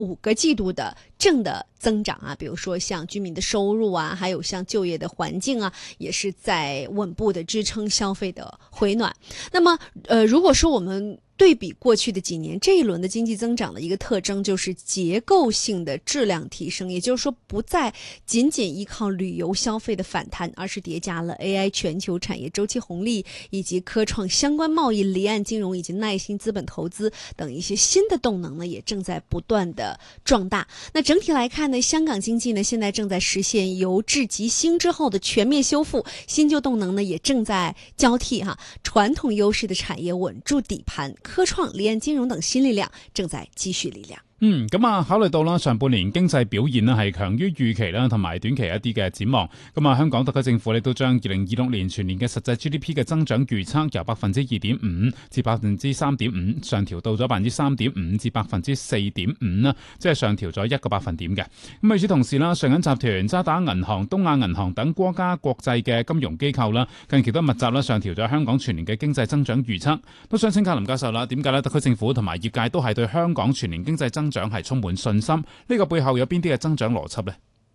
5个季度的正的增长啊，比如说像居民的收入啊，还有像就业的环境啊，也是在稳步的支撑消费的回暖。那么如果说我们对比过去的几年，这一轮的经济增长的一个特征就是结构性的质量提升，也就是说不再仅仅依靠旅游消费的反弹，而是叠加了 AI 全球产业周期红利以及科创相关贸易、离岸金融以及耐心资本投资等一些新的动能呢，也正在不断的壮大。那整体来看呢，香港经济呢现在正在实现由治及兴之后的全面修复，新旧动能呢也正在交替哈，传统优势的产业稳住底盘，科创、离岸金融等新力量正在积蓄力量。 咁啊，考慮到啦上半年經濟表現咧係強於預期啦，同埋短期一啲嘅展望。咁啊，香港特區政府咧都將2026年全年嘅實際 GDP 嘅增長預測由 2.5% 至 3.5% 上調到咗 3.5% 至 4.5% 啦，即係上調咗1個百分點嘅。咁與此同時啦，上銀集團、渣打銀行、東亞銀行等多家國際嘅金融機構啦，近期都密集啦上調咗香港全年嘅經濟增長預測。都想請教林教授啦，點解咧特區政府同埋業界都係對香港全年經濟增長係充滿信心？呢個背後有邊啲嘅增長邏輯呢？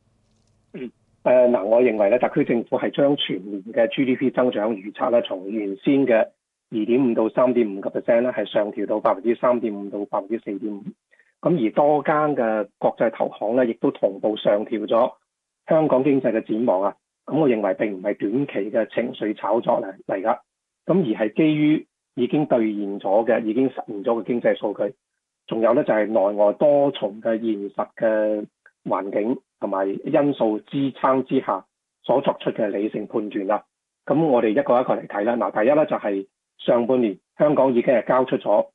我認為咧，特區政府係將全年嘅 GDP 增長預測咧，從原先嘅 2.5% 到 3.5% 咧，係上調到 3.5% 到 4.5%。咁而多間嘅國際投行咧，亦都同步上調咗香港經濟嘅展望啊。咁我認為並唔係短期嘅情緒炒作嚟㗎，咁而係基於已經兌現咗嘅、已經實現咗嘅經濟數據。仲有咧就係內外多重嘅現實嘅環境同埋因素支撐之下所作出嘅理性判斷啦。咁我哋一個一個嚟睇啦。嗱，第一咧就係上半年香港已經係交出咗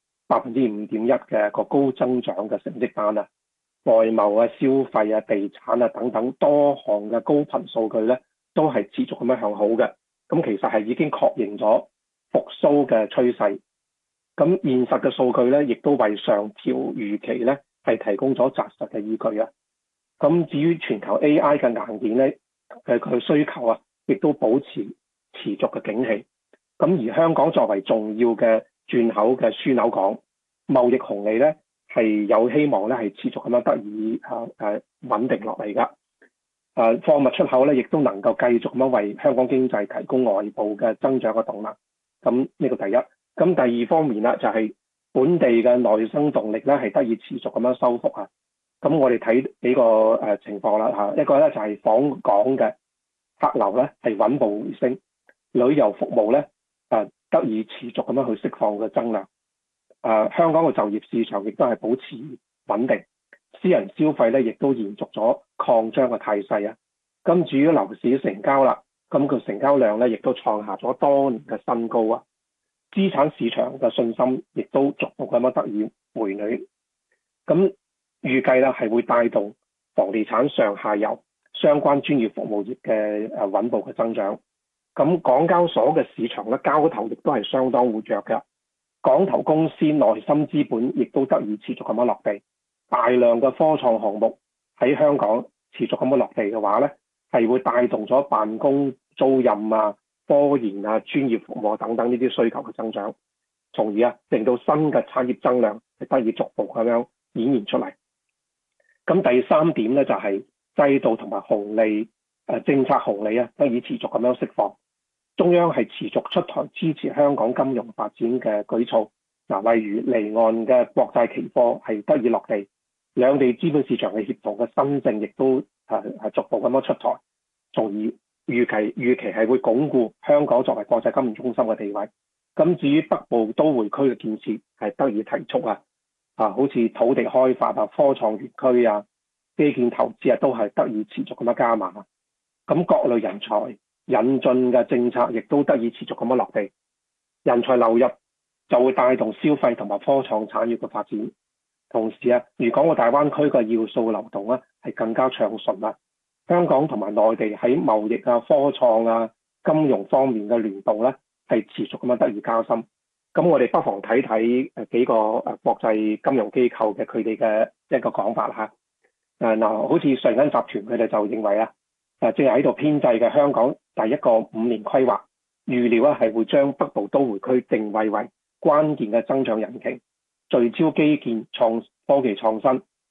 5.1% 嘅一個高增長嘅成績單啦。外貿啊、消費啊、地產啊等等多項嘅高頻數據咧，都係持續咁樣向好嘅。咁其實係已經確認咗復甦嘅趨勢。咁現實嘅數據咧，亦都為上調預期咧係提供咗紮實嘅依據啊。咁至於全球 AI 嘅硬件咧，佢需求啊，亦都保持持續嘅景氣。咁而香港作為重要嘅轉口嘅樞紐港，貿易紅利咧係有希望咧係持續咁樣得以穩定落嚟㗎。貨物出口咧亦都能夠繼續咁樣為香港經濟提供外部嘅增長嘅動能。咁呢個第一。咁第二方面啦，就係本地嘅內生動力咧係得以持續咁樣修復啊。咁我哋睇幾個情況啦嚇，一個咧就係訪港嘅客流咧係穩步回升，旅遊服務咧得以持續咁樣去釋放嘅增量。香港嘅就業市場亦都係保持穩定，私人消費咧亦都延續咗擴張嘅態勢啊。咁至於樓市成交啦，咁個成交量咧亦都創下咗多年嘅新高啊。資產市場嘅信心亦都逐步咁樣得以回暖，咁預計咧係會帶動房地產上下游相關專業服務業嘅穩步嘅增長。咁港交所嘅市場咧交投亦都係相當活躍嘅，港投公司內心資本亦都得以持續咁樣落地，大量嘅科創項目喺香港持續咁樣落地嘅話咧，係會帶動咗辦公租賃啊、科研啊、專業服務等等呢啲需求嘅增長，從而令到新嘅產業增量係得以逐步咁樣演現出嚟。咁第三點咧就係制度同埋紅利政策紅利得以持續咁樣釋放。中央係持續出台支持香港金融發展嘅舉措，例如離岸嘅國債期貨係得以落地，兩地資本市場嘅協同嘅新政亦都係逐步咁樣出台，從而預期係會鞏固香港作為國際金融中心嘅地位。咁至於北部都會區嘅建設係得以提速好似土地開發科創園區基建投資都係得以持續咁樣加碼。咁各類人才引進嘅政策亦都得以持續咁樣落地，人才流入就會帶動消費同埋科創產業嘅發展。同時粵港澳大灣區嘅要素流動係更加暢順。香港同埋內地喺貿易科創金融方面嘅聯動係持續咁樣得以加深。咁我哋不妨睇睇幾個國際金融機構嘅佢哋嘅一個講法啦。好似瑞銀集團佢哋就認為正係喺度編製嘅香港第一個5年規劃，預料係會將北部都會區定位為關鍵嘅增長引擎，聚焦基建、科技創新、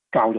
教育